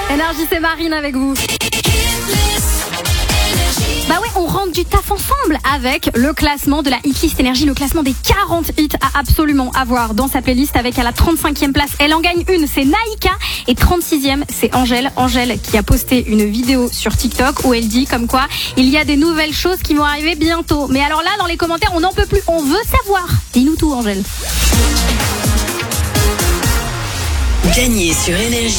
Énergie, c'est Marine avec vous. Bah ouais, on rentre du taf ensemble avec le classement de la Hitlist Énergie, le classement des 40 hits à absolument avoir dans sa playlist, avec à la 35e place, elle en gagne une, c'est Naïka, et 36e, c'est Angèle. Angèle qui a posté une vidéo sur TikTok où elle dit comme quoi il y a des nouvelles choses qui vont arriver bientôt. Mais alors là, dans les commentaires, on n'en peut plus, on veut savoir. Dis-nous tout, Angèle. Gagner sur Énergie.